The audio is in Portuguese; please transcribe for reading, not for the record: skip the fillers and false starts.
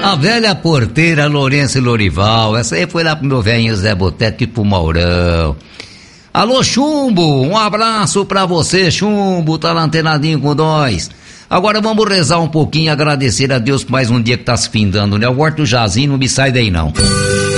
A velha porteira Lourenço e Lorival, essa aí foi lá pro meu velhinho Zé Boteco e pro Maurão. Alô, Chumbo, um abraço pra você, Chumbo, tá lá antenadinho com nós. Agora vamos rezar um pouquinho e agradecer a Deus por mais um dia que tá se findando, né? O Horto Jazinho não me sai daí não.